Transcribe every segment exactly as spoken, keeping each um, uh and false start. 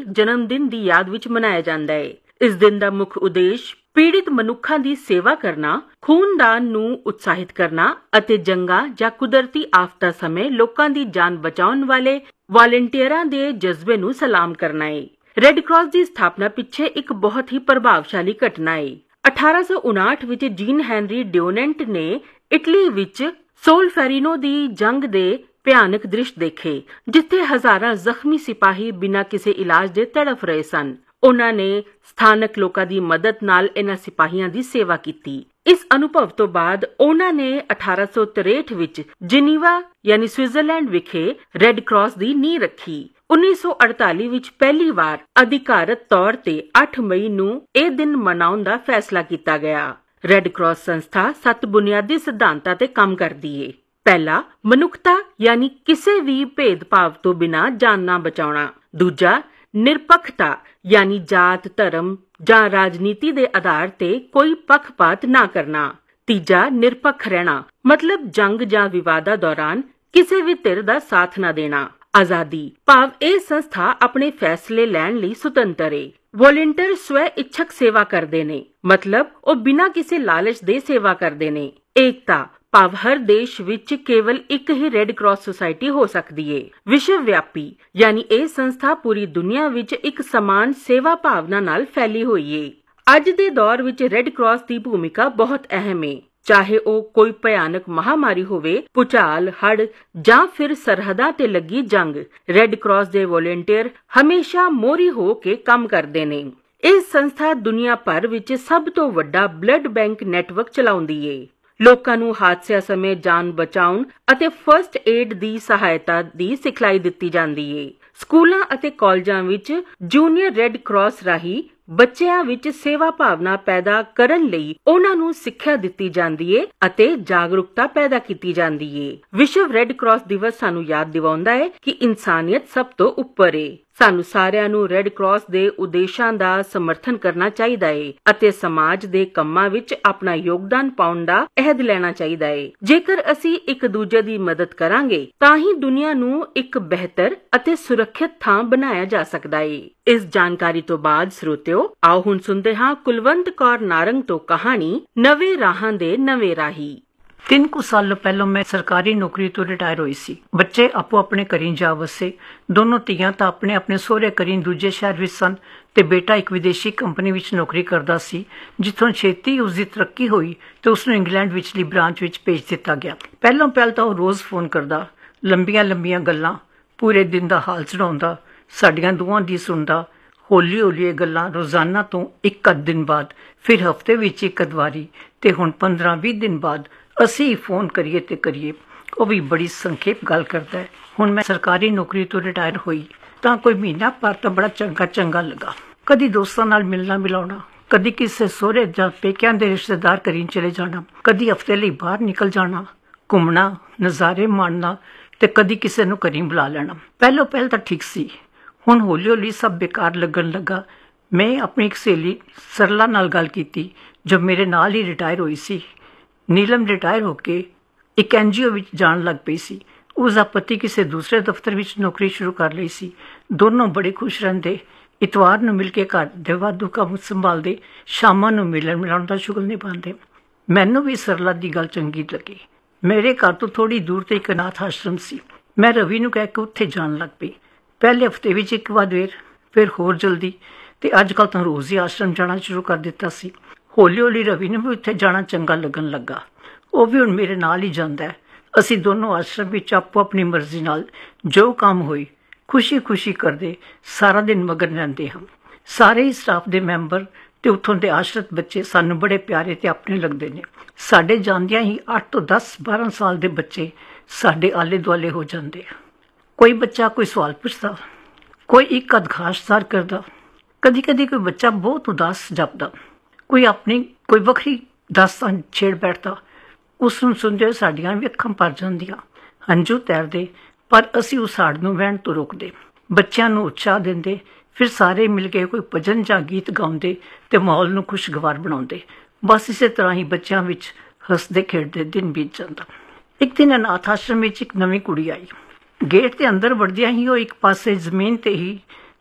ਜਨਮ ਦਿਨ ਦੀ ਯਾਦ ਵਿੱਚ ਮਨਾਇਆ ਜਾਂਦਾ ਹੈ। ਇਸ ਦਿਨ ਦਾ ਮੁੱਖ ਉਦੇਸ਼ ਪੀੜਿਤ ਮਨੁੱਖਾਂ ਦੀ ਸੇਵਾ ਕਰਨਾ, ਖੂਨਦਾਨ ਨੂੰ ਉਤਸ਼ਾਹਿਤ ਕਰਨਾ ਅਤੇ ਜੰਗਾਂ ਜਾਂ ਕੁਦਰਤੀ ਆਫਤਾਂ ਸਮੇਂ ਲੋਕਾਂ ਦੀ ਜਾਨ ਬਚਾਉਣ ਵਾਲੇ ਵਾਲੰਟੀਅਰਾਂ ਦੇ ਜਜ਼ਬੇ ਨੂੰ ਸਲਾਮ ਕਰਨਾ ਹੈ। ਰੈੱਡ ਕਰਾਸ ਦੀ ਸਥਾਪਨਾ ਪਿੱਛੇ ਇੱਕ ਬਹੁਤ ਹੀ ਪ੍ਰਭਾਵਸ਼ਾਲੀ ਘਟਨਾ ਹੈ। ਅਠਾਰਾਂ ਸੌ ਉਨਾਹਠ ਵਿੱਚ ਜੀਨ ਹੈਨਰੀ ਡਿਓਨੈਂਟ ਨੇ ਇਟਲੀ ਵਿੱਚ ਸੋਲਫੈਰੀਨੋ ਦੀ ਜੰਗ ਦੇ ਭਿਆਨਕ ਦ੍ਰਿਸ਼ ਦੇਖੇ, ਜਿੱਥੇ ਹਜ਼ਾਰਾਂ ਜ਼ਖਮੀ ਸਿਪਾਹੀ ਬਿਨਾਂ ਕਿਸੇ ਇਲਾਜ ਦੇ ਤੜਫ ਰਹੇ ਸਨ। ਉਹਨਾਂ ਨੇ ਸਥਾਨਕ ਲੋਕਾਂ ਦੀ ਮਦਦ ਨਾਲ ਇਹਨਾਂ ਸਿਪਾਹੀਆਂ ਦੀ ਸੇਵਾ ਕੀਤੀ। ਇਸ ਅਨੁਭਵ ਤੋਂ ਬਾਅਦ ਉਹਨਾਂ ਨੇ ਅਠਾਰਾਂ ਸੌ ਤਰੇਹਠ ਵਿੱਚ ਜਿਨੀਵਾ ਯਾਨੀ ਸਵਿਟਜ਼ਰਲੈਂਡ ਵਿਖੇ ਰੈੱਡ ਕਰਾਸ ਦੀ ਨੀਂਹ ਰੱਖੀ। ਉੱਨੀ ਸੌ ਅੜਤਾਲੀ ਵਿੱਚ ਪਹਿਲੀ ਵਾਰ ਅਧਿਕਾਰਤ ਤੌਰ ਤੇ ਅੱਠ ਮਈ ਨੂੰ ਇਹ ਦਿਨ ਮਨਾਉਣ ਦਾ ਫੈਸਲਾ ਕੀਤਾ ਗਿਆ। ਰੈੱਡ ਕਰਾਸ ਸੰਸਥਾ ਸੱਤ ਬੁਨਿਆਦੀ ਸਿਧਾਂਤਾਂ ਤੇ ਕੰਮ ਕਰਦੀ ਏ। ਪਹਿਲਾ, ਮਨੁੱਖਤਾ ਯਾਨੀ ਕਿਸੇ ਵੀ ਭੇਦਭਾਵ ਤੋਂ ਬਿਨਾਂ ਜਾਨਾਂ ਬਚਾਉਣਾ। ਦੂਜਾ, ਨਿਰਪੱਖਤਾ ਯਾਨੀ ਜਾਤ, ਧਰਮ ਜਾਂ ਰਾਜਨੀਤੀ ਦੇ ਆਧਾਰ ਤੇ ਕੋਈ ਪੱਖਪਾਤ ਨਾ ਕਰਨਾ। ਤੀਜਾ, ਨਿਰਪੱਖ ਰਹਿਣਾ, ਮਤਲਬ ਜੰਗ ਜਾਂ ਵਿਵਾਦਾਂ ਦੌਰਾਨ ਕਿਸੇ ਵੀ ਧਿਰ ਦਾ ਸਾਥ ਨਾ ਦੇਣਾ। ਆਜ਼ਾਦੀ ਭਾਵ ਇਹ ਸੰਸਥਾ ਆਪਣੇ ਫੈਸਲੇ ਲੈਣ ਲਈ ਸੁਤੰਤਰ ਏ। ਵੋਲੰਟੀਅਰ ਸਵੈ ਇੱਛਕ ਸੇਵਾ ਕਰਦੇ ਨੇ, ਮਤਲਬ ਉਹ ਬਿਨਾਂ ਕਿਸੇ ਲਾਲਚ ਦੇ ਸੇਵਾ ਕਰਦੇ ਨੇ। ਏਕਤਾ ਭਾਵ ਹਰ ਦੇਸ਼ ਵਿੱਚ ਕੇਵਲ ਇੱਕ ਹੀ ਰੈੱਡ ਕਰਾਸ ਸੁਸਾਇਟੀ ਹੋ ਸਕਦੀ ਏ। ਵਿਸ਼ਵ ਵਿਆਪੀ ਯਾਨੀ ਇਹ ਸੰਸਥਾ ਪੂਰੀ ਦੁਨੀਆ ਵਿੱਚ ਇੱਕ ਸਮਾਨ ਸੇਵਾ ਭਾਵਨਾ ਨਾਲ ਫੈਲੀ ਹੋਈ ਏ। ਅੱਜ ਦੇ ਦੌਰ ਵਿੱਚ ਰੈੱਡ ਕਰਾਸ ਦੀ ਭੂਮਿਕਾ ਬਹੁਤ ਅਹਿਮ ਏ। ਚਾਹੇ ਉਹ ਕੋਈ ਭਿਆਨਕ ਮਹਾਮਾਰੀ ਹੋਵੇ, ਭੂਚਾਲ, ਹੜ੍ਹ ਜਾਂ ਫਿਰ ਸਰਹੱਦਾਂ ਤੇ ਲੱਗੀ ਜੰਗ, ਰੈੱਡ ਕਰਾਸ ਦੇ ਵੋਲੰਟੀਅਰ ਹਮੇਸ਼ਾ ਮੋਹਰੀ ਹੋ ਕੇ ਕੰਮ ਕਰਦੇ ਨੇ। ਇਹ ਸੰਸਥਾ ਦੁਨੀਆ ਭਰ ਵਿੱਚ ਸਭ ਤੋਂ ਵੱਡਾ ਬਲੱਡ ਬੈਂਕ ਨੈਟਵਰਕ ਚਲਾਉਂਦੀ ਏ। ਲੋਕਾਂ ਨੂੰ ਹਾਦਸਿਆਂ ਸਮੇਂ ਜਾਨ ਬਚਾਉਣ ਅਤੇ ਫਸਟ ਏਡ ਦੀ ਸਹਾਇਤਾ ਦੀ ਸਿਖਲਾਈ ਦਿੱਤੀ ਜਾਂਦੀ ਏ। ਸਕੂਲਾਂ ਅਤੇ ਕਾਲਜਾਂ ਵਿੱਚ ਜੂਨੀਅਰ ਰੈੱਡ ਕਰਾਸ ਰਾਹੀਂ ਬੱਚਿਆਂ ਵਿੱਚ ਸੇਵਾ ਭਾਵਨਾ ਪੈਦਾ ਕਰਨ ਲਈ ਉਹਨਾਂ ਨੂੰ ਸਿੱਖਿਆ ਦਿੱਤੀ ਜਾਂਦੀ ਏ ਅਤੇ ਜਾਗਰੂਕਤਾ ਪੈਦਾ ਕੀਤੀ ਜਾਂਦੀ ਏ। ਵਿਸ਼ਵ ਰੈੱਡ ਕਰਾਸ ਦਿਵਸ ਸਾਨੂੰ ਯਾਦ ਦਿਵਾਉਂਦਾ ਹੈ ਕਿ ਇਨਸਾਨੀਅਤ ਸਭ ਤੋਂ ਉੱਪਰ ਏ। ਸਾਨੂੰ ਸਾਰਿਆਂ ਨੂੰ ਰੈੱਡ ਕਰਾਸ ਦੇ ਉਦੇਸ਼ਾਂ ਦਾ ਸਮਰਥਨ ਕਰਨਾ ਚਾਹੀਦਾ ਏ ਅਤੇ ਸਮਾਜ ਦੇ ਕੰਮਾਂ ਵਿੱਚ ਆਪਣਾ ਯੋਗਦਾਨ ਪਾਉਣ ਦਾ ਅਹਿਦ ਲੈਣਾ ਚਾਹੀਦਾ ਏ। ਜੇਕਰ ਅਸੀਂ ਇੱਕ ਦੂਜੇ ਦੀ ਮਦਦ ਕਰਾਂਗੇ ਤਾਂ ਹੀ ਦੁਨੀਆ ਨੂੰ ਇੱਕ ਬਿਹਤਰ ਅਤੇ ਸੁਰੱਖਿਅਤ ਥਾਂ ਬਣਾਇਆ ਜਾ ਸਕਦਾ ਏ। ਇਸ ਜਾਣਕਾਰੀ ਤੋਂ ਬਾਅਦ ਸਰੋਤਿਓ, ਆਓ ਹੁਣ ਸੁਣਦੇ ਹਾਂ ਕੁਲਵੰਤ ਕੌਰ ਨਾਰੰਗ ਤੋਂ ਕਹਾਣੀ ਨਵੇਂ ਰਾਹਾਂ ਦੇ ਨਵੇਂ ਰਾਹੀ। ਤਿੰਨ ਕੁ ਸਾਲ ਪਹਿਲਾਂ ਮੈਂ ਸਰਕਾਰੀ ਨੌਕਰੀ ਤੋਂ ਰਿਟਾਇਰ ਹੋਈ ਸੀ। ਬੱਚੇ ਆਪੋ ਆਪਣੇ ਘਰੀਂ ਜਾ ਵਸੇ। ਦੋਨੋਂ ਧੀਆਂ ਤਾਂ ਆਪਣੇ ਆਪਣੇ ਸਹੁਰੇ ਘਰੀਂ ਦੂਜੇ ਸ਼ਹਿਰ ਵਿੱਚ ਸਨ ਤੇ ਬੇਟਾ ਇੱਕ ਵਿਦੇਸ਼ੀ ਕੰਪਨੀ ਵਿੱਚ ਨੌਕਰੀ ਕਰਦਾ ਸੀ, ਜਿੱਥੋਂ ਛੇਤੀ ਉਸ ਦੀ ਤਰੱਕੀ ਹੋਈ ਤੇ ਉਸ ਨੂੰ ਇੰਗਲੈਂਡ ਵਿਚਲੀ ਬ੍ਰਾਂਚ ਵਿੱਚ ਭੇਜ ਦਿੱਤਾ ਗਿਆ। ਪਹਿਲਾਂ ਪਹਿਲ ਤਾਂ ਉਹ ਰੋਜ਼ ਫੋਨ ਕਰਦਾ, ਲੰਬੀਆਂ ਲੰਬੀਆਂ ਗੱਲਾਂ, ਪੂਰੇ ਦਿਨ ਦਾ ਹਾਲ ਚੜਾਉਂਦਾ, ਸਾਡੀਆਂ ਦੋਵਾਂ ਦੀ ਸੁਣਦਾ। ਹੌਲੀ ਹੌਲੀ ਇਹ ਗੱਲਾਂ ਰੋਜ਼ਾਨਾ ਤੋਂ ਇੱਕ ਅੱਧ ਦਿਨ ਬਾਅਦ, ਫਿਰ ਹਫ਼ਤੇ ਵਿੱਚ ਇੱਕ ਅੱਧ ਵਾਰੀ ਤੇ ਹੁਣ ਪੰਦਰਾਂ ਵੀਹ ਦਿਨ ਬਾਅਦ ਅਸੀਂ ਫੋਨ ਕਰੀਏ ਤੇ ਕਰੀਏ। ਉਹ ਵੀ ਬੜੀ ਸੰਖੇਪ ਗੱਲ ਕਰਦਾ ਹੈ। ਹੁਣ ਮੈਂ ਸਰਕਾਰੀ ਨੌਕਰੀ ਤੋਂ ਰਿਟਾਇਰ ਹੋਈ ਤਾਂ ਕੋਈ ਮਹੀਨਾ ਭਰ ਤਾਂ ਬੜਾ ਚੰਗਾ ਚੰਗਾ ਲੱਗਾ। ਕਦੀ ਦੋਸਤਾਂ ਨਾਲ ਮਿਲਣਾ ਮਿਲਾਉਣਾ, ਕਦੀ ਕਿਸੇ ਸਹੁਰੇ ਜਾਂ ਪੇਕਿਆਂ ਦੇ ਰਿਸ਼ਤੇਦਾਰ ਘਰੀਂ ਚਲੇ ਜਾਣਾ, ਕਦੀ ਹਫ਼ਤੇ ਲਈ ਬਾਹਰ ਨਿਕਲ ਜਾਣਾ, ਘੁੰਮਣਾ, ਨਜ਼ਾਰੇ ਮਾਣਨਾ ਤੇ ਕਦੀ ਕਿਸੇ ਨੂੰ ਘਰੀਂ ਬੁਲਾ ਲੈਣਾ। ਪਹਿਲੋਂ ਪਹਿਲ ਤਾਂ ਠੀਕ ਸੀ, ਹੁਣ ਹੌਲੀ ਹੌਲੀ ਸਭ ਬੇਕਾਰ ਲੱਗਣ ਲੱਗਾ। ਮੈਂ ਆਪਣੀ ਇੱਕ ਸਹੇਲੀ ਸਰਲਾ ਨਾਲ ਗੱਲ ਕੀਤੀ ਜੋ ਮੇਰੇ ਨਾਲ ਹੀ ਰਿਟਾਇਰ ਹੋਈ ਸੀ। ਨੀਲਮ ਰਿਟਾਇਰ ਹੋ ਕੇ ਇੱਕ ਐਨ ਜੀ ਓ ਵਿੱਚ ਜਾਣ ਲੱਗ ਪਈ ਸੀ। ਉਸਦਾ ਪਤੀ ਕਿਸੇ ਦੂਸਰੇ ਦਫ਼ਤਰ ਵਿੱਚ ਨੌਕਰੀ ਸ਼ੁਰੂ ਕਰ ਲਈ ਸੀ। ਦੋਨੋਂ ਬੜੇ ਖੁਸ਼ ਰਹਿੰਦੇ। ਇਤਵਾਰ ਨੂੰ ਮਿਲ ਕੇ ਘਰ ਦੇ ਵਾਧੂ ਕੰਮ ਸੰਭਾਲਦੇ, ਸ਼ਾਮਾਂ ਨੂੰ ਮਿਲਣ ਮਿਲਾਉਣ ਦਾ ਸ਼ੁਗਲ ਨਿਭਾਉਂਦੇ। ਮੈਨੂੰ ਵੀ ਸਰਲਾ ਦੀ ਗੱਲ ਚੰਗੀ ਲੱਗੀ। ਮੇਰੇ ਘਰ ਤੋਂ ਥੋੜ੍ਹੀ ਦੂਰ ਤੇ ਇੱਕ ਅਨਾਥ ਆਸ਼ਰਮ ਸੀ। ਮੈਂ ਰਵੀ ਨੂੰ ਕਹਿ ਕੇ ਉੱਥੇ ਜਾਣ ਲੱਗ ਪਈ। ਪਹਿਲੇ ਹਫ਼ਤੇ ਵਿੱਚ ਇੱਕ ਵਾਰ ਦੇਰ, ਫਿਰ ਹੋਰ ਜਲਦੀ, ਤੇ ਅੱਜ ਕੱਲ੍ਹ ਤਾਂ ਰੋਜ਼ ਹੀ ਆਸ਼ਰਮ ਜਾਣਾ ਸ਼ੁਰੂ ਕਰ ਦਿੱਤਾ ਸੀ। ਹੌਲੀ ਹੌਲੀ ਰਵੀ ਨੂੰ ਵੀ ਉੱਥੇ ਜਾਣਾ ਚੰਗਾ ਲੱਗਣ ਲੱਗਾ। ਉਹ ਵੀ ਹੁਣ ਮੇਰੇ ਨਾਲ ਹੀ ਜਾਂਦਾ ਹੈ। ਅਸੀਂ ਦੋਨੋਂ ਆਸ਼ਰਮ ਵਿੱਚ ਆਪੋ ਆਪਣੀ ਮਰਜ਼ੀ ਨਾਲ ਜੋ ਕੰਮ ਹੋਈ ਖੁਸ਼ੀ ਖੁਸ਼ੀ ਕਰਦੇ ਸਾਰਾ ਦਿਨ ਮਗਨ ਰਹਿੰਦੇ ਹਾਂ। ਸਾਰੇ ਹੀ ਸਟਾਫ ਦੇ ਮੈਂਬਰ ਤੇ ਉੱਥੋਂ ਦੇ ਆਸ਼ਰਤ ਬੱਚੇ ਸਾਨੂੰ ਬੜੇ ਪਿਆਰੇ ਤੇ ਆਪਣੇ ਲੱਗਦੇ ਨੇ। ਸਾਡੇ ਜਾਂਦਿਆਂ ਹੀ ਅੱਠ ਤੋਂ ਦਸ ਬਾਰਾਂ ਸਾਲ ਦੇ ਬੱਚੇ ਸਾਡੇ ਆਲੇ ਦੁਆਲੇ ਹੋ ਜਾਂਦੇ ਆ। ਕੋਈ ਬੱਚਾ ਕੋਈ ਸਵਾਲ ਪੁੱਛਦਾ, ਕੋਈ ਇੱਕ ਅਦਘਾਸ਼ਦਾਰ ਕਰਦਾ, ਕਦੀ ਕਦੀ ਕੋਈ ਬੱਚਾ ਬਹੁਤ ਉਦਾਸ ਜਾਪਦਾ, ਕੋਈ ਆਪਣੀ ਕੋਈ ਵੱਖਰੀ ਦਾਸਤਾਨ ਛੇੜ ਬੈਠਦਾ। ਉਸ ਨੂੰ ਸੁਣਦੇ ਹੋਏ ਸਾਡੀਆਂ ਵੀ ਅੱਖਾਂ ਭਰ ਜਾਂਦੀਆਂ, ਹੰਝੂ ਤੈਰਦੇ, ਪਰ ਅਸੀਂ ਉਸ ਹਾੜ ਨੂੰ ਵਹਿਣ ਤੋਂ ਰੋਕਦੇ, ਬੱਚਿਆਂ ਨੂੰ ਉਤਸ਼ਾਹ ਦਿੰਦੇ। ਫਿਰ ਸਾਰੇ ਮਿਲ ਕੇ ਕੋਈ ਭਜਨ ਜਾਂ ਗੀਤ ਗਾਉਂਦੇ ਤੇ ਮਾਹੌਲ ਨੂੰ ਖੁਸ਼ਗਵਾਰ ਬਣਾਉਂਦੇ। ਬਸ ਇਸੇ ਤਰ੍ਹਾਂ ਹੀ ਬੱਚਿਆਂ ਵਿੱਚ ਹੱਸਦੇ ਖੇਡਦੇ ਦਿਨ ਬੀਤ ਜਾਂਦਾ। ਇੱਕ ਦਿਨ ਅਨਾਥ ਆਸ਼ਰਮ ਵਿੱਚ ਇੱਕ ਨਵੀਂ ਕੁੜੀ ਆਈ। ਗੇਟ ਦੇ ਅੰਦਰ ਵੜਦਿਆਂ ਹੀ ਉਹ ਇੱਕ ਪਾਸੇ ਜ਼ਮੀਨ ਤੇ ਹੀ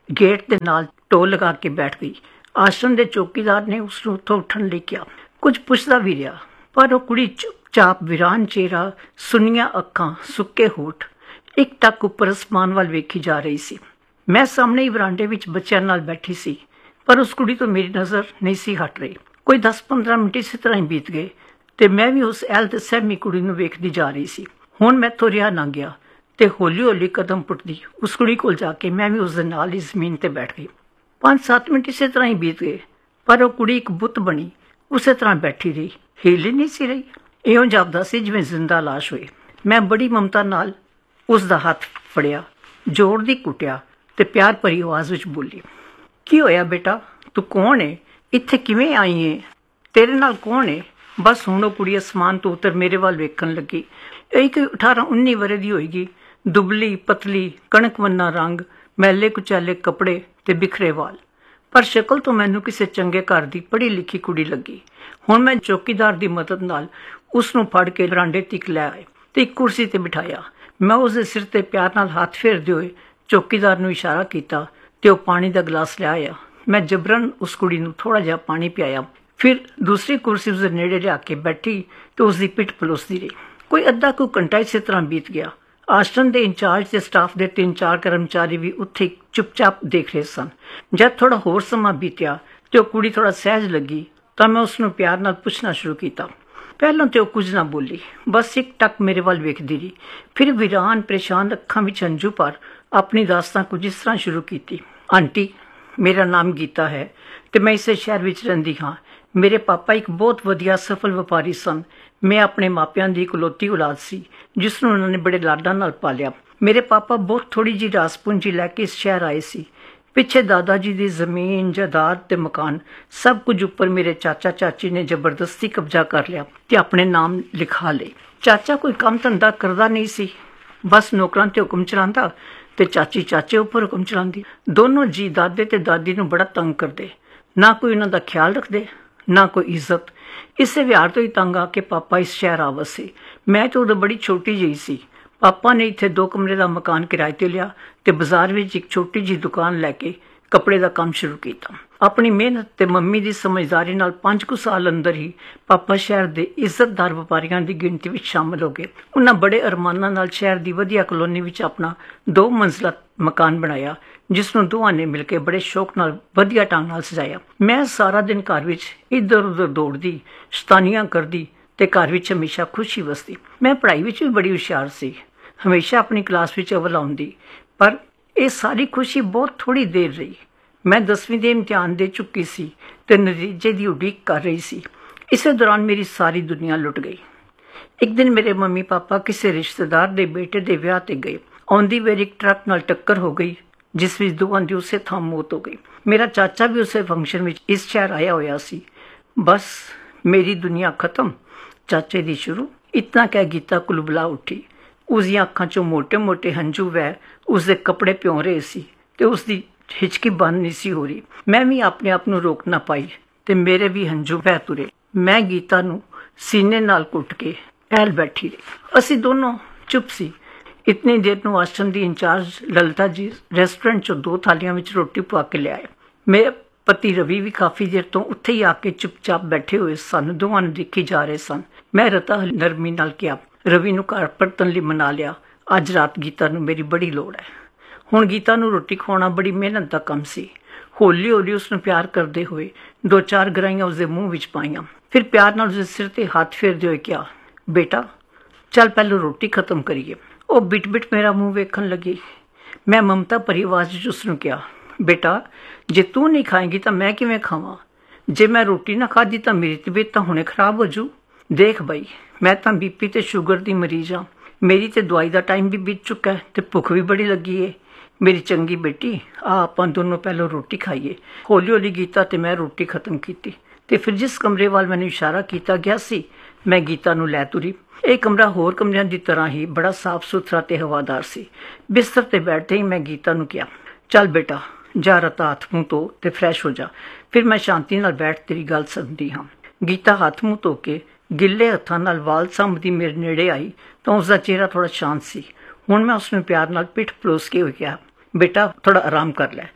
ਗੇਟ ਦੇ ਨਾਲ ਢੋ ਲਗਾ ਕੇ ਬੈਠ ਗਈ। ਆਸ਼ਰਮ ਦੇ ਚੌਕੀਦਾਰ ਨੇ ਉਸ ਨੂੰ ਉੱਥੋਂ ਉੱਠਣ ਲਈ ਕਿਹਾ। ਕੁਝ ਪੁੱਛਦਾ ਵੀ ਰਿਹਾ, ਪਰ ਉਹ ਕੁੜੀ ਚੁੱਪਚਾਪ ਵੀਰਾਨ ਚਿਹਰਾ, ਸੁੰਨੀਆਂ ਅੱਖਾਂ, ਸੁੱਕੇ ਹੋਠ, ਇੱਕ ਟੱਕ ਉੱਪਰ ਅਸਮਾਨ ਵੱਲ ਵੇਖੀ ਜਾ ਰਹੀ ਸੀ। ਮੈਂ ਸਾਹਮਣੇ ਹੀ ਵਰਾਂਡੇ ਵਿੱਚ ਬੱਚਿਆਂ ਨਾਲ ਬੈਠੀ ਸੀ, ਪਰ ਉਸ ਕੁੜੀ ਤੋਂ ਮੇਰੀ ਨਜ਼ਰ ਨਹੀਂ ਸੀ ਹਟ ਰਹੀ। ਕੋਈ ਦਸ ਪੰਦਰਾਂ ਮਿੰਟ ਇਸੇ ਤਰ੍ਹਾਂ ਹੀ ਬੀਤ ਗਏ ਤੇ ਮੈਂ ਵੀ ਉਸ ਐਲ ਤੇ ਸਹਿਮੀ ਕੁੜੀ ਨੂੰ ਵੇਖਦੀ ਜਾ ਰਹੀ ਸੀ। ਹੁਣ ਮੈਥੋਂ ਰਿਹਾ ਨਾ ਗਿਆ ਤੇ ਹੌਲੀ ਹੌਲੀ ਕਦਮ ਪੁੱਟਦੀ ਉਸ ਕੁੜੀ ਕੋਲ ਜਾ ਕੇ ਮੈਂ ਵੀ ਉਸ ਦੇ ਨਾਲ ਹੀ ਜ਼ਮੀਨ ਤੇ ਬੈਠ ਗਈ। ਪੰਜ ਸੱਤ ਮਿੰਟ ਇਸੇ ਤਰ੍ਹਾਂ ਹੀ ਬੀਤ ਗਏ, ਪਰ ਉਹ ਕੁੜੀ ਇੱਕ ਬੁੱਤ ਬਣੀ ਉਸੇ ਤਰ੍ਹਾਂ ਬੈਠੀ ਰਹੀ, ਹਿੱਲ ਹੀ ਨਹੀਂ ਸੀ ਰਹੀ। ਇਉਂ ਜਾਪਦਾ ਸੀ ਜਿਵੇਂ ਜ਼ਿੰਦਾ ਲਾਸ਼ ਹੋਏ। ਮੈਂ ਬੜੀ ਮਮਤਾ ਨਾਲ ਉਸ ਦਾ ਹੱਥ ਫੜਿਆ, ਜ਼ੋਰ ਦੀ ਕੁੱਟਿਆ ਤੇ ਪਿਆਰ ਭਰੀ ਆਵਾਜ਼ ਵਿੱਚ ਬੋਲੀ, ਕੀ ਹੋਇਆ ਬੇਟਾ? ਤੂੰ ਕੌਣ ਏ? ਇੱਥੇ ਕਿਵੇਂ ਆਈ ਏ? ਤੇਰੇ ਨਾਲ ਕੌਣ ਏ? ਬਸ ਹੁਣ ਉਹ ਕੁੜੀ ਅਸਮਾਨ ਤੋਂ ਉਤਰ ਮੇਰੇ ਵੱਲ ਵੇਖਣ ਲੱਗੀ। ਇਹ ਕੋਈ ਅਠਾਰਾਂ ਉੱਨੀ ਵਰੇ ਦੀ ਹੋਏਗੀ, ਦੁਬਲੀ ਪਤਲੀ, ਕਣਕ ਵੰਨਾ ਰੰਗ, ਮੈਲੇ ਕੁਚੈਲੇ ਕੱਪੜੇ ਤੇ ਬਿਖਰੇ ਵਾਲ, ਪਰ ਸ਼ਕਲ ਤੋਂ ਮੈਨੂੰ ਕਿਸੇ ਚੰਗੇ ਘਰ ਦੀ ਪੜ੍ਹੀ ਲਿਖੀ ਕੁੜੀ ਲੱਗੀ। ਹੁਣ ਮੈਂ ਚੌਕੀਦਾਰ ਦੀ ਮਦਦ ਨਾਲ ਉਸ ਨੂੰ ਫੜ ਕੇ ਬਰਾਂਡੇ ਤੱਕ ਲੈ ਆਏ ਤੇ ਇੱਕ ਕੁਰਸੀ ਤੇ ਬਿਠਾਇਆ। ਮੈਂ ਉਸ ਦੇ ਸਿਰ ਤੇ ਪਿਆਰ ਨਾਲ ਹੱਥ ਫੇਰਦੇ ਹੋਏ ਚੌਕੀਦਾਰ ਨੂੰ ਇਸ਼ਾਰਾ ਕੀਤਾ ਤੇ ਉਹ ਪਾਣੀ ਦਾ ਗਲਾਸ ਲਿਆ ਆਇਆ। ਮੈਂ ਜਬਰਨ ਉਸ ਕੁੜੀ ਨੂੰ ਥੋੜਾ ਜਿਹਾ ਪਾਣੀ ਪਿਆਇਆ, ਫਿਰ ਦੂਸਰੀ ਕੁਰਸੀ ਉਸ ਦੇ ਨੇੜੇ ਲਿਆ ਕੇ ਬੈਠੀ ਤੇ ਉਸ ਦੀ ਪਿੱਠ ਪਲੋਸਦੀ ਰਹੀ। ਕੋਈ ਅੱਧਾ ਕੁ ਘੰਟਾ ਇਸੇ ਤਰ੍ਹਾਂ ਬੀਤ ਗਿਆ। ਆਸ਼ਰਮ ਦੇ ਇੰਚਾਰਜ ਤੇ ਸਟਾਫ ਦੇ ਤਿੰਨ ਚਾਰ ਕਰਮਚਾਰੀ ਵੀ ਉੱਥੇ ਚੁੱਪਚਾਪ ਦੇਖ ਰਹੇ ਸਨ। ਜਦ ਥੋੜਾ ਹੋਰ ਸਮਾਂ ਬੀਤਿਆ ਤੇ ਉਹ ਕੁੜੀ ਥੋੜਾ ਸਹਿਜ ਲੱਗੀ ਤਾਂ ਮੈਂ ਉਸ ਨੂੰ ਪਿਆਰ ਨਾਲ ਪੁੱਛਣਾ ਸ਼ੁਰੂ ਕੀਤਾ। ਪਹਿਲਾਂ ਤੇ ਉਹ ਕੁਝ ਨਾ ਬੋਲੀ, ਬਸ ਇੱਕ ਟੱਕ ਮੇਰੇ ਵੱਲ ਵੇਖਦੀ ਰਹੀ। ਫਿਰ ਵੀਰਾਨ ਪਰੇਸ਼ਾਨ ਅੱਖਾਂ ਵਿੱਚ ਹੰਝੂ ਭਰ ਆਪਣੀ ਦਾਸਤਾਨ ਕੁਝ ਇਸ ਤਰ੍ਹਾਂ ਸ਼ੁਰੂ ਕੀਤੀ। ਆਂਟੀ, ਮੇਰਾ ਨਾਮ ਗੀਤਾ ਹੈ ਤੇ ਮੈਂ ਇਸੇ ਸ਼ਹਿਰ ਵਿੱਚ ਰਹਿੰਦੀ ਹਾਂ। ਮੇਰੇ ਪਾਪਾ ਇੱਕ ਬਹੁਤ ਵਧੀਆ ਸਫਲ ਵਪਾਰੀ ਸਨ। ਮੈਂ ਆਪਣੇ ਮਾਪਿਆਂ ਦੀ ਇਕਲੌਤੀ ਔਲਾਦ ਸੀ ਜਿਸ ਨੂੰ ਉਹਨਾਂ ਨੇ ਬੜੇ ਲਾਡਾਂ ਨਾਲ ਪਾਲਿਆ। ਮੇਰੇ ਪਾਪਾ ਬਹੁਤ ਥੋੜੀ ਜਿਹੀ ਰਾਸ ਪੂੰਜੀ ਲੈ ਕੇ ਇਸ ਸ਼ਹਿਰ ਆਏ ਸੀ। ਪਿੱਛੇ ਦਾਦਾ ਜੀ ਦੀ ਜ਼ਮੀਨ, ਜਾਇਦਾਦ ਤੇ ਮਕਾਨ ਸਭ ਕੁਝ ਉੱਪਰ ਮੇਰੇ ਚਾਚਾ ਚਾਚੀ ਨੇ ਜ਼ਬਰਦਸਤੀ ਕਬਜ਼ਾ ਕਰ ਲਿਆ ਤੇ ਆਪਣੇ ਨਾਮ ਲਿਖਾ ਲਏ। ਚਾਚਾ ਕੋਈ ਕੰਮ ਧੰਦਾ ਕਰਦਾ ਨਹੀਂ ਸੀ, ਬਸ ਨੌਕਰਾਂ ਤੇ ਹੁਕਮ ਚਲਾਉਂਦਾ ਤੇ ਚਾਚੀ ਚਾਚੇ ਉੱਪਰ ਹੁਕਮ ਚਲਾਉਂਦੀ। ਦੋਨੋਂ ਜੀ ਦਾਦੇ ਤੇ ਦਾਦੀ ਨੂੰ ਬੜਾ ਤੰਗ ਕਰਦੇ, ਨਾ ਕੋਈ ਉਹਨਾਂ ਦਾ ਖਿਆਲ ਰੱਖਦੇ ਨਾ ਕੋਈ ਇੱਜ਼ਤ। ਇਸੇ ਵਿਹਾਰ ਤੋਂ ਹੀ ਤੰਗ ਆ ਕੇ ਪਾਪਾ ਇਸ ਸ਼ਹਿਰ ਆ ਵਸੇ। ਮੈਂ ਤਾਂ ਉਦੋਂ ਬੜੀ ਛੋਟੀ ਜਿਹੀ ਸੀ। ਪਾਪਾ ਨੇ ਇੱਥੇ ਦੋ ਕਮਰੇ ਦਾ ਮਕਾਨ ਕਿਰਾਏ ਤੇ ਲਿਆ ਤੇ ਬਾਜ਼ਾਰ ਵਿੱਚ ਇੱਕ ਛੋਟੀ ਜਿਹੀ ਦੁਕਾਨ ਲੈ ਕੇ ਕੱਪੜੇ ਦਾ ਕੰਮ ਸ਼ੁਰੂ ਕੀਤਾ। ਆਪਣੀ ਮਿਹਨਤ ਤੇ ਮੰਮੀ ਦੀ ਸਮਝਦਾਰੀ ਨਾਲ ਪੰਜ ਕੁ ਸਾਲ ਅੰਦਰ ਹੀ ਪਾਪਾ ਸ਼ਹਿਰ ਦੇ ਇੱਜ਼ਤਦਾਰ ਵਪਾਰੀਆਂ ਦੀ ਗਿਣਤੀ ਵਿੱਚ ਸ਼ਾਮਲ ਹੋ ਗਏ। ਉਹਨਾਂ ਬੜੇ ਅਰਮਾਨਾਂ ਨਾਲ ਸ਼ਹਿਰ ਦੀ ਵਧੀਆ ਕਲੋਨੀ ਵਿੱਚ ਆਪਣਾ ਦੋ ਮੰਜ਼ਲਾ ਮਕਾਨ ਬਣਾਇਆ, ਜਿਸ ਨੂੰ ਦੋਵਾਂ ਨੇ ਮਿਲ ਕੇ ਬੜੇ ਸ਼ੌਕ ਨਾਲ ਵਧੀਆ ਢੰਗ ਨਾਲ ਸਜਾਇਆ। ਮੈਂ ਸਾਰਾ ਦਿਨ ਘਰ ਵਿੱਚ ਇੱਧਰ ਉੱਧਰ ਦੌੜਦੀ, ਸ਼ੈਤਾਨੀਆਂ ਕਰਦੀ ਤੇ ਘਰ ਵਿੱਚ ਹਮੇਸ਼ਾ ਖੁਸ਼ੀ ਵਸਦੀ। ਮੈਂ ਪੜ੍ਹਾਈ ਵਿੱਚ ਵੀ ਬੜੀ ਹੁਸ਼ਿਆਰ ਸੀ, ਹਮੇਸ਼ਾ ਆਪਣੀ ਕਲਾਸ ਵਿੱਚ ਅਵਲ ਆਉਂਦੀ, ਪਰ ਇਹ ਸਾਰੀ ਖੁਸ਼ੀ ਬਹੁਤ ਥੋੜੀ ਦੇਰ ਰਹੀ। ਮੈਂ ਦਸਵੀਂ ਦੇ ਇਮਤਿਹਾਨ ਦੇ ਚੁੱਕੀ ਸੀ ਤੇ ਨਤੀਜੇ ਦੀ ਉਡੀਕ ਕਰ ਰਹੀ ਸੀ। ਇਸੇ ਦੌਰਾਨ ਮੇਰੀ ਸਾਰੀ ਦੁਨੀਆ ਲੁੱਟ ਗਈ। ਇੱਕ ਦਿਨ ਮੇਰੇ ਮੰਮੀ ਪਾਪਾ ਕਿਸੇ ਰਿਸ਼ਤੇਦਾਰ ਦੇ ਬੇਟੇ ਦੇ ਵਿਆਹ ਤੇ ਗਏ। ਆਉਂਦੀ ਵੇਰ ਇੱਕ ਟਰੱਕ ਨਾਲ ਟੱਕਰ ਹੋ ਗਈ, ਜਿਸ ਵਿੱਚ ਦੋਵਾਂ ਦੀ ਉਸੇ ਥਾਂ ਮੌਤ ਹੋ ਗਈ। ਮੇਰਾ ਚਾਚਾ ਵੀ ਉਸੇ ਫੰਕਸ਼ਨ ਵਿੱਚ ਇਸ ਸ਼ਹਿਰ ਆਇਆ ਹੋਇਆ ਸੀ। ਬਸ ਮੇਰੀ ਦੁਨੀਆ ਖਤਮ, ਚਾਚੇ ਦੀ ਸ਼ੁਰੂ। ਇਤਨਾ ਕਹਿ ਗੀਤਾ ਕੁਲਬਲਾ ਉੱਠੀ। ਉਸਦੀਆਂ ਅੱਖਾਂ ਚੋਂ ਮੋਟੇ ਮੋਟੇ ਹੰਝੂ ਵਹਿ ਉਸਦੇ ਕੱਪੜੇ ਪਿਉ ਰਹੇ ਸੀ ਤੇ ਉਸਦੀ ਹਿਚਕੀ ਬੰਦ ਨਹੀਂ ਸੀ ਹੋ ਰਹੀ। ਮੈਂ ਵੀ ਆਪਣੇ ਆਪ ਨੂੰ ਰੋਕ ਨਾ ਪਾਈ ਤੇ ਮੇਰੇ ਵੀ ਹੰਝੂ ਵਹਿ ਤੁਰੇ। ਮੈਂ ਗੀਤਾ ਨੂੰ ਸੀਨੇ ਨਾਲ ਕੁੱਟ ਕੇ ਐਲ ਬੈਠੀ ਰਹੀ। ਅਸੀਂ ਦੋਨੋਂ ਚੁੱਪ ਸੀ। ਇਤਨੀ ਦੇਰ ਨੂੰ ਆਸ਼ਰਮ ਦੀ ਇੰਚਾਰਜ ਲਲਿਤਾ ਜੀ ਰੈਸਟੋਰੈਂਟ ਚੋਂ ਦੋ ਥਾਲੀਆਂ ਵਿੱਚ ਰੋਟੀ ਪਾ ਕੇ ਲਿਆਏ। ਮੇਰੇ ਪਤੀ ਰਵੀ ਵੀ ਕਾਫੀ ਦੇਰ ਤੋਂ ਉੱਥੇ ਹੀ ਆ ਕੇ ਚੁੱਪਚਾਪ ਬੈਠੇ ਹੋਏ ਸਨ, ਦੋਵਾਂ ਨੂੰ ਦੇਖੀ ਜਾ ਰਹੇ ਸਨ। ਮੈਂ ਰਤਾ ਨਰਮੀ ਨਾਲ ਕਿਹਾ, ਰਵੀ ਨੂੰ ਘਰ ਪਰਤਣ ਲਈ ਮਨਾ ਲਿਆ। ਅੱਜ ਰਾਤ ਗੀਤਾ ਨੂੰ ਮੇਰੀ ਬੜੀ ਲੋੜ ਹੈ। ਹੁਣ ਗੀਤਾ ਨੂੰ ਰੋਟੀ ਖਵਾਉਣਾ ਬੜੀ ਮਿਹਨਤ ਦਾ ਕੰਮ ਸੀ। ਹੌਲੀ ਹੌਲੀ ਉਸਨੂੰ ਪਿਆਰ ਕਰਦੇ ਹੋਏ ਦੋ ਚਾਰ ਗਰਾਈਆਂ ਉਸਦੇ ਮੂੰਹ ਵਿੱਚ ਪਾਈਆਂ, ਫਿਰ ਪਿਆਰ ਨਾਲ ਉਸਦੇ ਸਿਰ ਤੇ ਹੱਥ ਫੇਰਦੇ ਹੋਏ ਕਿਹਾ, ਬੇਟਾ ਚੱਲ ਪਹਿਲਾਂ ਰੋਟੀ ਖਤਮ ਕਰੀਏ। ਉਹ ਬਿਟ ਬਿਟ ਮੇਰਾ ਮੂੰਹ ਵੇਖਣ ਲੱਗੀ। ਮੈਂ ਮਮਤਾ ਭਰੀ ਆਵਾਜ਼ ਵਿੱਚ ਉਸਨੂੰ ਕਿਹਾ, ਬੇਟਾ ਜੇ ਤੂੰ ਨਹੀਂ ਖਾਏਂਗੀ ਤਾਂ ਮੈਂ ਕਿਵੇਂ ਖਾਵਾਂ? ਜੇ ਮੈਂ ਰੋਟੀ ਨਾ ਖਾਧੀ ਤਾਂ ਮੇਰੀ ਤਬੀਅਤ ਤਾਂ ਹੁਣੇ ਖਰਾਬ ਹੋ ਜੂ। ਦੇਖ ਬਈ, ਮੈਂ ਤਾਂ ਬੀਪੀ ਤੇ ਸ਼ੂਗਰ ਦੀ ਮਰੀਜ਼ ਹਾਂ। ਮੇਰੀ ਤੇ ਦਵਾਈ ਦਾ ਟਾਈਮ ਵੀ ਬੀਤ ਚੁੱਕਾ ਹੈ ਤੇ ਭੁੱਖ ਵੀ ਬੜੀ ਲੱਗੀ ਏ। ਮੇਰੀ ਚੰਗੀ ਬੇਟੀ, ਆ ਆਪਾਂ ਦੋਨੋਂ ਪਹਿਲਾਂ ਰੋਟੀ ਖਾਈਏ। ਹੌਲੀ ਹੌਲੀ ਗੀਤਾ ਤੇ ਮੈਂ ਰੋਟੀ ਖਤਮ ਕੀਤੀ ਤੇ ਫਿਰ ਜਿਸ ਕਮਰੇ ਵੱਲ ਮੈਨੂੰ ਇਸ਼ਾਰਾ ਕੀਤਾ ਗਿਆ ਸੀ, ਮੈਂ ਗੀਤਾ ਨੂੰ ਲੈ ਤੁਰੀ। ਇਹ ਕਮਰਾ ਹੋਰ ਕਮਰਿਆਂ ਦੀ ਤਰ੍ਹਾਂ ਹੀ ਬੜਾ ਸਾਫ਼ ਸੁਥਰਾ ਤੇ ਹਵਾਦਾਰ ਸੀ। ਬਿਸਤਰ ਤੇ ਬੈਠਦੇ ਹੀ ਮੈਂ ਗੀਤਾ ਨੂੰ ਕਿਹਾ, ਚੱਲ ਬੇਟਾ ਜਾ ਰਤਾ ਹੱਥ ਮੂੰਹ ਧੋ ਤੇ ਫਰੈਸ਼ ਹੋ ਜਾ, ਫਿਰ ਮੈਂ ਸ਼ਾਂਤੀ ਨਾਲ ਬੈਠ ਤੇਰੀ ਗੱਲ ਸੁਣਦੀ ਹਾਂ। ਗੀਤਾ ਹੱਥ ਮੂੰਹ ਧੋ ਕੇ ਗਿੱਲੇ ਹੱਥਾਂ ਨਾਲ ਵਾਲ ਸਾਂਭਦੀ ਮੇਰੇ ਨੇੜੇ ਆਈ ਤਾਂ ਉਸਦਾ ਚਿਹਰਾ ਥੋੜਾ ਸ਼ਾਂਤ ਸੀ। ਹੁਣ ਮੈਂ ਉਸਨੂੰ ਪਿਆਰ ਨਾਲ ਪਿੱਠ ਪਲੋਸ ਕੇ ਹੋਏ ਕਿਹਾ, ਬੇਟਾ ਥੋੜਾ ਆਰਾਮ ਕਰ ਲੈ,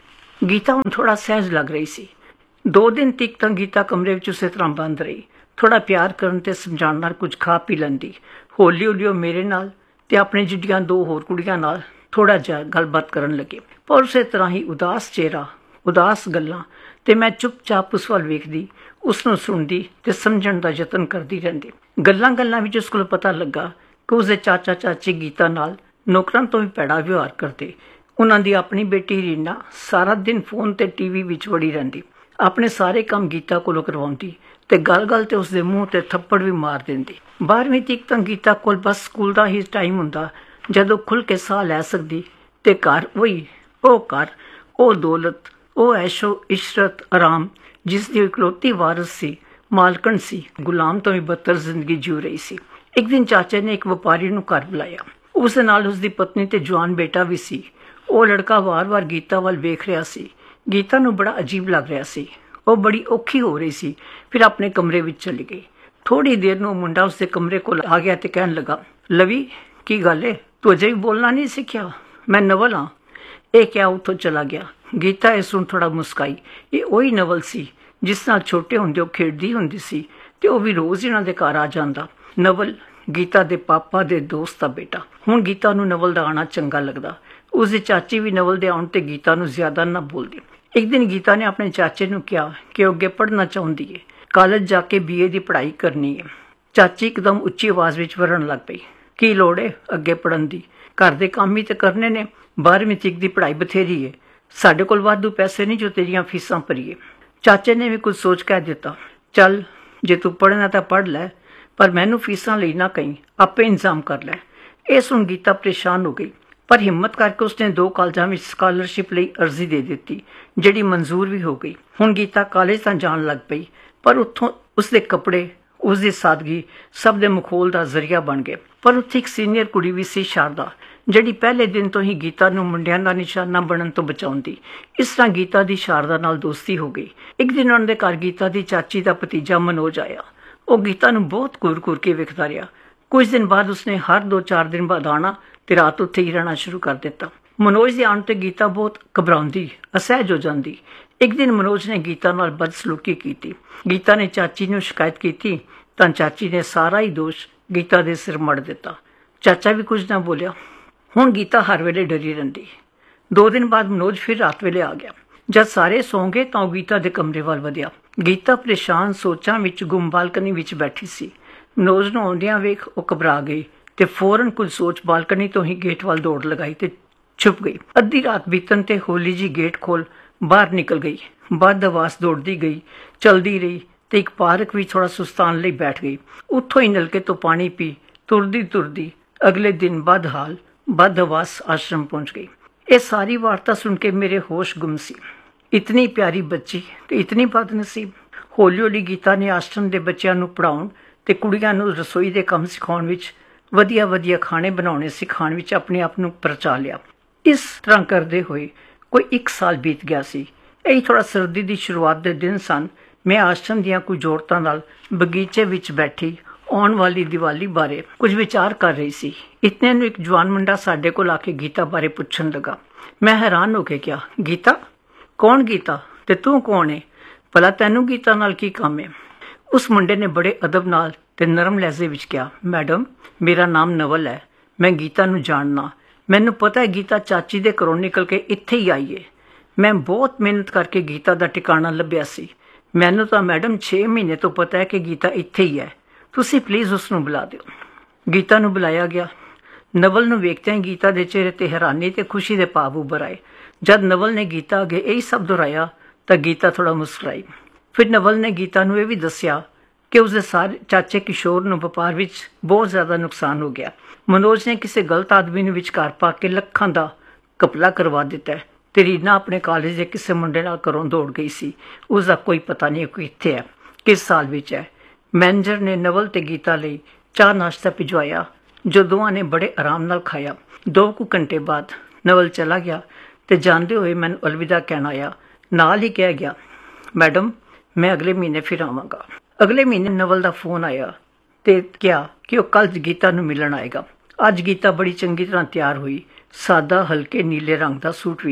ਗੀਤਾ ਹੁਣ ਥੋੜਾ ਸਹਿਜ ਲੱਗ ਰਹੀ ਸੀ। ਦੋ ਦਿਨ ਤੱਕ ਤਾਂ ਗੀਤਾ ਕਮਰੇ ਵਿੱਚ ਉਸੇ ਤਰ੍ਹਾਂ ਬੰਦ ਰਹੀ। ਥੋੜਾ ਪਿਆਰ ਕਰਨ ਤੇ ਸਮਝਾਉਣ ਨਾਲ ਕੁਝ ਖਾ ਪੀ ਲੈਂਦੀ। ਹੌਲੀ ਹੌਲੀ ਉਹ ਮੇਰੇ ਨਾਲ ਤੇ ਆਪਣੇ ਜਿਹੜੀਆਂ ਦੋ ਹੋਰ ਕੁੜੀਆਂ ਨਾਲ ਥੋੜਾ ਜਿਹਾ ਗੱਲਬਾਤ ਕਰਨ ਲੱਗੇ, ਪਰ ਉਸੇ ਤਰ੍ਹਾਂ ਹੀ ਉਦਾਸ ਚਿਹਰਾ, ਉਦਾਸ ਗੱਲਾਂ, ਤੇ ਮੈਂ ਚੁੱਪਚਾਪ ਉਸ ਵੱਲ ਵੇਖਦੀ, ਉਸ ਨੂੰ ਸੁਣਦੀ ਤੇ ਸਮਝਣ ਦਾ ਯਤਨ ਕਰਦੀ ਰਹਿੰਦੀ। ਗੱਲਾਂ ਗੱਲਾਂ ਵਿੱਚ ਉਸ ਕੋਲ ਪਤਾ ਲੱਗਾ ਕਿ ਉਸਦੇ ਚਾਚਾ ਚਾਚੀ ਗੀਤਾ ਨਾਲ ਨੌਕਰਾਂ ਤੋਂ ਵੀ ਭੈੜਾ ਵਿਵਹਾਰ ਕਰਦੇ। ਉਹਨਾਂ ਦੀ ਆਪਣੀ ਬੇਟੀ ਰੀਨਾ ਸਾਰਾ ਦਿਨ ਫੋਨ ਤੇ ਟੀਵੀ ਵਿੱਚ ਵੜੀ ਰਹਿੰਦੀ, ਆਪਣੇ ਸਾਰੇ ਕੰਮ ਗੀਤਾ ਕੋਲੋਂ ਕਰਵਾਉਂਦੀ ਤੇ ਗੱਲ ਗੱਲ ਤੇ ਉਸਦੇ ਮੂੰਹ ਤੇ ਥੱਪੜ ਵੀ ਮਾਰ ਦਿੰਦੀ। ਬਾਰਵੀਂ ਤੱਕ ਤਾਂ ਗੀਤਾ ਕੋਲ ਬਸ ਸਕੂਲ ਦਾ ਹੀ ਟਾਈਮ ਹੁੰਦਾ ਜਦੋਂ ਖੁੱਲ੍ਹ ਕੇ ਸਾਹ ਲੈ ਸਕਦੀ, ਤੇ ਘਰ ਉਹੀ ਉਹ ਘਰ, ਉਹ ਦੌਲਤ, ਉਹ ਐਸ਼ੋ ਇਸ਼ਰਤ ਆਰਾਮ ਜਿਸ ਦੀ ਇਕਲੌਤੀ ਵਾਰਸ ਸੀ, ਮਾਲਕਣ ਸੀ, ਗੁਲਾਮ ਤੋਂ ਵੀ ਬਦਤਰ ਜ਼ਿੰਦਗੀ ਜਿਉ ਰਹੀ ਸੀ। ਇੱਕ ਦਿਨ ਚਾਚੇ ਨੇ ਇੱਕ ਵਪਾਰੀ ਨੂੰ ਘਰ ਬੁਲਾਇਆ। ਉਸ ਦੇ ਨਾਲ ਉਸਦੀ ਪਤਨੀ ਤੇ ਜਵਾਨ ਬੇਟਾ ਵੀ ਸੀ। ਉਹ ਲੜਕਾ ਵਾਰ-ਵਾਰ ਗੀਤਾ ਵੱਲ ਵੇਖ ਰਿਹਾ ਸੀ। ਗੀਤਾ ਨੂੰ ਬੜਾ ਅਜੀਬ ਲੱਗ ਰਿਹਾ ਸੀ। ਉਹ ਬੜੀ ਔਖੀ ਹੋ ਰਹੀ ਸੀ। ਫਿਰ ਆਪਣੇ ਕਮਰੇ ਵਿੱਚ ਚਲੀ ਗਈ। ਥੋੜੀ ਦੇਰ ਨੂੰ ਮੁੰਡਾ ਉਸਦੇ ਕਮਰੇ ਕੋਲ ਆ ਗਿਆ ਤੇ ਕਹਿਣ ਲੱਗਾ, ਲਵੀ ਕੀ ਗੱਲ ਏ, ਤੂੰ ਅਜੇ ਵੀ ਬੋਲਣਾ ਨਹੀਂ ਸਿੱਖਿਆ? ਮੈਂ ਨਵਲ ਹਾਂ। ਇਹ ਕਿਹਾ ਉੱਥੋਂ ਚਲਾ ਗਿਆ। ਗੀਤਾ ਇਸ ਸੁਣ ਥੋੜਾ ਮੁਸਕਾਈ। ਇਹ ਉਹੀ ਨਵਲ ਸੀ ਜਿਸ ਨਾਲ ਛੋਟੇ ਹੁੰਦੇ ਉਹ ਖੇਡਦੀ ਹੁੰਦੀ ਸੀ ਤੇ ਉਹ ਵੀ ਰੋਜ਼ ਇਹਨਾਂ ਦੇ ਘਰ ਆ ਜਾਂਦਾ। ਨਵਲ ਗੀਤਾ ਦੇ ਪਾਪਾ ਦੇ ਦੋਸਤ ਦਾ ਬੇਟਾ। ਹੁਣ ਗੀਤਾ ਨੂੰ ਨਵਲ ਦਾ ਆਉਣਾ ਚੰਗਾ ਲੱਗਦਾ। ਉਸਦੀ ਚਾਚੀ ਵੀ ਨਵਲ ਦੇ ਆਉਣ ਤੇ ਗੀਤਾ ਨੂੰ ਜ਼ਿਆਦਾ ਨਾ ਬੋਲਦੀ। ਇੱਕ ਦਿਨ ਗੀਤਾ ਨੇ ਆਪਣੇ ਚਾਚੇ ਨੂੰ ਕਿਹਾ ਕਿ ਉਹ ਅੱਗੇ ਪੜ੍ਹਨਾ ਚਾਹੁੰਦੀ ਹੈ, ਕਾਲਜ ਜਾ ਕੇ ਬੀਏ ਦੀ ਪੜ੍ਹਾਈ ਕਰਨੀ ਹੈ। ਚਾਚੀ ਇੱਕਦਮ ਉੱਚੀ ਆਵਾਜ਼ ਵਿੱਚ ਵਰਨ ਲੱਗ ਪਈ, ਕੀ ਲੋੜ ਹੈ ਅੱਗੇ ਪੜ੍ਹਨ ਦੀ? ਘਰ ਦੇ ਕੰਮ ਹੀ ਤੇ ਕਰਨੇ ਨੇ। ਬਾਰਵੀਂ ਤੱਕ ਦੀ ਪੜ੍ਹਾਈ ਬਥੇਰੀ ਹੈ, ਸਾਡੇ ਕੋਲ ਵਾਧੂ ਪੈਸੇ ਨਹੀਂ ਜੋ ਤੇਰੀਆਂ ਫੀਸਾਂ ਭਰੀਏ। ਚਾਚੇ ਨੇ ਵੀ ਕੁਝ ਸੋਚ ਕਹਿ ਦਿੱਤਾ, ਚੱਲ ਜੇ ਤੂੰ ਪੜ੍ਹਨਾ ਤਾਂ ਪੜ੍ਹ ਲੈ, ਪਰ ਮੈਨੂੰ ਫੀਸਾਂ ਲਈ ਨਾ ਕਹੀਂ, ਆਪੇ ਇੰਤਜ਼ਾਮ ਕਰ ਲੈ। ਇਹ ਸੁਣ ਗੀਤਾ ਪਰੇਸ਼ਾਨ ਹੋ ਗਈ, ਪਰ ਹਿੰਮਤ ਕਰਕੇ ਉਸਨੇ ਦੋ ਕਾਲਜਾਂ ਵਿੱਚ ਸਕਾਲਰਸ਼ਿਪ ਲਈ ਅਰਜ਼ੀ ਦੇ ਦਿੱਤੀ, ਜਿਹੜੀ ਮਨਜ਼ੂਰ ਵੀ ਹੋ ਗਈ। ਹੁਣ ਗੀਤਾ ਕਾਲਜ ਤਾਂ ਜਾਣ ਲੱਗ ਪਈ, ਪਰ ਉੱਥੋਂ ਉਸਦੇ ਕੱਪੜੇ, ਉਸਦੀ ਸਾਦਗੀ ਸਭ ਦੇ ਮਖੌਲ ਦਾ ਜ਼ਰੀਆ ਬਣ ਗਏ। ਪਰ ਉੱਥੇ ਇੱਕ ਸੀਨੀਅਰ ਕੁੜੀ ਵੀ ਸੀ, ਸ਼ਾਰਦਾ, ਜਿਹੜੀ ਪਹਿਲੇ ਦਿਨ ਤੋਂ ਹੀ ਗੀਤਾ ਨੂੰ ਮੁੰਡਿਆਂ ਦਾ ਨਿਸ਼ਾਨਾ ਬਣਨ ਤੋਂ ਬਚਾਉਂਦੀ। ਇਸ ਤਰ੍ਹਾਂ ਗੀਤਾ ਦੀ ਸ਼ਾਰਦਾ ਨਾਲ ਦੋਸਤੀ ਹੋ ਗਈ। ਇੱਕ ਦਿਨ ਉਹਨਾਂ ਦੇ ਘਰ ਗੀਤਾ ਦੀ ਚਾਚੀ ਦਾ ਭਤੀਜਾ ਮਨੋਜ ਆਇਆ। ਉਹ ਗੀਤਾ ਨੂੰ ਬਹੁਤ ਘੂਰ ਘੂਰ ਕੇ ਵੇਖਦਾ ਰਿਹਾ। ਕੁਝ ਦਿਨ ਬਾਅਦ ਉਸਨੇ ਹਰ ਦੋ ਚਾਰ ਦਿਨ ਬਾਅਦ ਆਉਣਾ ਤੇ ਰਾਤ ਉੱਥੇ ਹੀ ਰਹਿਣਾ ਸ਼ੁਰੂ ਕਰ ਦਿੱਤਾ। ਮਨੋਜ ਦੇ ਆਉਣ ਤੇ ਗੀਤਾ ਬਹੁਤ ਘਬਰਾਉਂਦੀ, ਅਸਹਿਜ ਹੋ ਜਾਂਦੀ। ਇੱਕ ਦਿਨ ਮਨੋਜ ਨੇ ਗੀਤਾ ਨਾਲ ਬਦਸਲੂਕੀ ਕੀਤੀ। ਗੀਤਾ ਨੇ ਚਾਚੀ ਨੂੰ ਸ਼ਿਕਾਇਤ ਕੀਤੀ ਤਾਂ ਚਾਚੀ ਨੇ ਸਾਰਾ ਹੀ ਦੋਸ਼ ਗੀਤਾ ਦੇ ਸਿਰ ਮੜ ਦਿੱਤਾ। ਚਾਚਾ ਵੀ ਕੁਝ ਨਾ ਬੋਲਿਆ। ਹੁਣ ਗੀਤਾ ਹਰ ਵੇਲੇ ਡਰੀ ਰਹਿੰਦੀ। ਦੋ ਦਿਨ ਬਾਅਦ ਮਨੋਜ ਫਿਰ ਰਾਤ ਵੇਲੇ ਆ ਗਿਆ। ਜਦ ਸਾਰੇ ਸੌਂ ਗਏ ਤਾਂ ਉਹ ਗੀਤਾ ਦੇ ਕਮਰੇ ਵੱਲ ਵਧਿਆ। ਗੀਤਾ ਪਰੇਸ਼ਾਨ ਸੋਚਾਂ ਵਿੱਚ ਗੁੰਮ ਬਾਲਕਨੀ ਵਿੱਚ ਬੈਠੀ ਸੀ। ਮਨੋਜ ਨੂੰ ਆਉਂਦਿਆਂ ਵੇਖ ਉਹ ਘਬਰਾ ਗਈ ਤੇ ਫੌਰਨ ਕੁਝ ਸੋਚ ਬਾਲਕਨੀ ਤੋਂ ਹੀ ਗੇਟ ਵੱਲ ਦੌੜ ਲਗਾਈ ਤੇ ਛੁਪ ਗਈ। ਅੱਧੀ ਰਾਤ ਬੀਤਣ ਤੇ ਹੋਲੀ ਜੀ ਗੇਟ ਖੋਲ ਬਾਹਰ ਨਿਕਲ ਗਈ। ਬਦਹਵਾਸ ਦੌੜਦੀ ਗਈ, ਚਲਦੀ ਰਹੀ ਤੇ ਇੱਕ ਪਾਰਕ ਵਿੱਚ ਥੋੜਾ ਸੁਸਤਾਨ ਲਈ ਬੈਠ ਗਈ। ਉੱਥੋਂ ਹੀ ਨਲਕੇ ਤੋਂ ਪਾਣੀ ਪੀ ਤੁਰਦੀ ਤੁਰਦੀ ਅਗਲੇ ਦਿਨ ਬਦਹਾਲ ਬਦਹਵਾਸ ਆਸ਼ਰਮ ਪਹੁੰਚ ਗਈ। ਇਹ ਸਾਰੀ ਵਾਰਤਾ ਸੁਣ ਕੇ ਮੇਰੇ ਹੋਸ਼ ਗੁੰਮ ਸੀ। ਇਤਨੀ ਪਿਆਰੀ ਬੱਚੀ ਤੇ ਇਤਨੀ ਬਦਨਸੀਬ। ਹੌਲੀ ਹੌਲੀ ਗੀਤਾ ਨੇ ਆਸ਼ਰਮ ਦੇ ਬੱਚਿਆਂ ਨੂੰ ਪੜ੍ਹਾਉਣ ਤੇ ਕੁੜੀਆਂ ਨੂੰ ਰਸੋਈ ਦੇ ਕੰਮ ਸਿਖਾਉਣ ਵਿੱਚ, ਵਧੀਆ ਵਧੀਆ ਖਾਣੇ ਬਣਾਉਣੇ ਸਿਖਾਉਣ ਵਿੱਚ ਆਪਣੇ ਆਪ ਨੂੰ ਪਰਚਾ ਲਿਆ। ਇਸ ਤਰ੍ਹਾਂ ਕਰਦੇ ਹੋਏ ਕੋਈ ਇੱਕ ਸਾਲ ਬੀਤ ਗਿਆ ਸੀ। ਇਹ ਥੋੜਾ ਸਰਦੀ ਦੀ ਸ਼ੁਰੂਆਤ ਦੇ ਦਿਨ ਸਨ। ਮੈਂ ਆਸ਼ਰਮ ਦੀਆਂ ਕੁਝ ਔਰਤਾਂ ਨਾਲ ਬਗੀਚੇ ਵਿੱਚ ਬੈਠੀ ਆਉਣ ਵਾਲੀ ਦੀਵਾਲੀ ਬਾਰੇ ਕੁਝ ਵਿਚਾਰ ਕਰ ਰਹੀ ਸੀ। ਇਤਨੇ ਨੂੰ ਇੱਕ ਜਵਾਨ ਮੁੰਡਾ ਸਾਡੇ ਕੋਲ ਆ ਕੇ ਗੀਤਾ ਬਾਰੇ ਪੁੱਛਣ ਲੱਗਾ। ਮੈਂ ਹੈਰਾਨ ਹੋ ਕੇ ਕਿਹਾ, ਗੀਤਾ? ਕੌਣ ਗੀਤਾ? ਤੇ ਤੂੰ ਕੌਣ ਹੈ? ਭਲਾ ਤੈਨੂੰ ਗੀਤਾ ਨਾਲ ਕੀ ਕੰਮ ਹੈ? ਉਸ ਮੁੰਡੇ ਨੇ ਬੜੇ ਅਦਬ ਨਾਲ ਤੇ ਨਰਮ ਲਹਿਜ਼ੇ ਵਿੱਚ ਕਿਹਾ, ਮੈਡਮ ਮੇਰਾ ਨਾਮ ਨਵਲ ਹੈ, ਮੈਂ ਗੀਤਾ ਨੂੰ ਜਾਣਨਾ। ਮੈਨੂੰ ਪਤਾ ਹੈ ਗੀਤਾ ਚਾਚੀ ਦੇ ਘਰੋਂ ਨਿਕਲ ਕੇ ਇੱਥੇ ਹੀ ਆਈ ਹੈ। ਮੈਂ ਬਹੁਤ ਮਿਹਨਤ ਕਰਕੇ ਗੀਤਾ ਦਾ ਟਿਕਾਣਾ ਲੱਭਿਆ ਸੀ। ਮੈਨੂੰ ਤਾਂ ਮੈਡਮ ਛੇ ਮਹੀਨੇ ਤੋਂ ਪਤਾ ਹੈ ਕਿ ਗੀਤਾ ਇੱਥੇ ਹੀ ਹੈ। ਤੁਸੀਂ ਪਲੀਜ਼ ਉਸ ਨੂੰ ਬੁਲਾ ਦਿਓ। ਗੀਤਾ ਨੂੰ ਬੁਲਾਇਆ ਗਿਆ। ਨਵਲ ਨੂੰ ਵੇਖਦਿਆਂ ਹੀ ਗੀਤਾ ਦੇ ਚਿਹਰੇ ਤੇ ਹੈਰਾਨੀ ਤੇ ਖੁਸ਼ੀ ਦੇ ਭਾਵ ਉੱਭਰ ਆਏ। ਜਦ ਨਵਲ ਨੇ ਗੀਤਾ ਅੱਗੇ ਇਹੀ ਸਭ ਦੁਹਰਾਇਆ ਤਾਂ ਗੀਤਾ ਥੋੜਾ ਮੁਸਕਰਾਈ। ਫਿਰ ਨਵਲ ਨੇ ਗੀਤਾ ਨੂੰ ਇਹ ਵੀ ਦੱਸਿਆ ਕਿ ਉਸਦੇ ਸਾਰੇ ਚਾਚੇ ਕਿਸ਼ੋਰ ਨੂੰ ਵਪਾਰ ਵਿੱਚ ਬਹੁਤ ਜ਼ਿਆਦਾ ਨੁਕਸਾਨ ਹੋ ਗਿਆ। ਮਨੋਜ ਨੇ ਕਿਸੇ ਗਲਤ ਆਦਮੀ ਨੂੰ ਵਿਚਕਾਰ ਪਾ ਕੇ ਲੱਖਾਂ ਦਾ ਘਪਲਾ ਕਰਵਾ ਦਿੱਤਾ ਤੇ ਰੀਨਾ ਆਪਣੇ ਕਾਲਜ ਦੇ ਕਿਸੇ ਮੁੰਡੇ ਨਾਲ ਘਰੋਂ ਦੌੜ ਗਈ ਸੀ। ਉਸਦਾ ਕੋਈ ਪਤਾ ਨਹੀਂ ਕਿ ਕਿੱਥੇ ਹੈ, ਕਿਸ ਸਾਲ ਵਿੱਚ ਹੈ। ਮੈਨੇਜਰ ਨੇ ਨਵਲ ਤੇ ਗੀਤਾ ਲਈ ਚਾਹ ਨਾਸ਼ਤਾ ਭਿਜਵਾਇਆ, ਜੋ ਦੋਵਾਂ ਨੇ ਬੜੇ ਆਰਾਮ ਨਾਲ ਖਾਇਆ। ਦੋ ਕੁ ਘੰਟੇ ਬਾਅਦ ਨਵਲ ਚਲਾ ਗਿਆ ਤੇ ਜਾਂਦੇ ਹੋਏ ਮੈਨੂੰ ਅਲਵਿਦਾ ਕਹਿਣਾ ਆਇਆ। ਨਾਲ ਹੀ ਕਹਿ ਗਿਆ, ਮੈਡਮ ਮੈਂ ਅਗਲੇ ਮਹੀਨੇ ਫਿਰ ਆਵਾਂਗਾ। ਅਗਲੇ ਮਹੀਨੇ ਨਵਲ ਦਾ ਫੋਨ ਆਇਆ ਤੇ ਕਿਹਾ ਕਿ ਉਹ ਕੱਲ੍ਹ ਗੀਤਾ ਨੂੰ ਮਿਲਣ ਆਏਗਾ। ਅੱਜ ਗੀਤਾ ਬੜੀ ਚੰਗੀ ਤਰ੍ਹਾਂ ਤਿਆਰ ਹੋਈ, ਸਾਦਾ ਹਲਕੇ ਨੀਲੇ ਰੰਗ ਦਾ ਸੂਟ ਵਿੱਚ।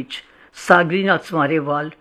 ਸਾਗਰੀ ਨਾਲ ਸਵਾਰੇ ਵਾਲ